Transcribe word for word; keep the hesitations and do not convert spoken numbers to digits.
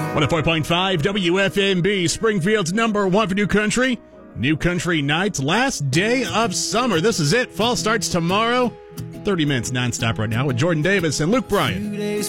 one oh four point five W F M B, Springfield's number one for New Country. New Country Nights, last day of summer. This is it. Fall starts tomorrow. thirty minutes nonstop right now with Jordan Davis and Luke Bryan.